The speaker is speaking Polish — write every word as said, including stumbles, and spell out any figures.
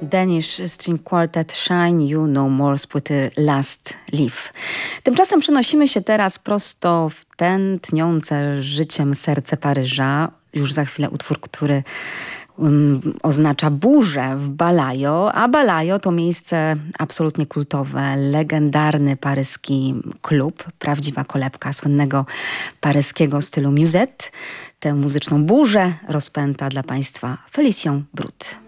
Danish String Quartet Shine You No More z płyty Last Leaf. Tymczasem przenosimy się teraz prosto w tętniące życiem serce Paryża. Już za chwilę utwór, który um, oznacza burzę w Balajo, a Balajo to miejsce absolutnie kultowe, legendarny paryski klub, prawdziwa kolebka słynnego paryskiego stylu musette. Tę muzyczną burzę rozpęta dla Państwa Félicien Brut.